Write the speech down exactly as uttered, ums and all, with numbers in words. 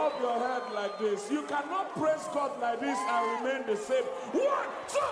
up your head like this. You cannot praise God like this and remain the same. One, two.